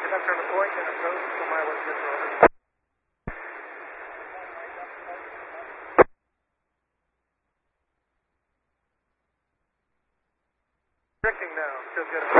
Center on the point and approach to my west control. Drifting now, still good.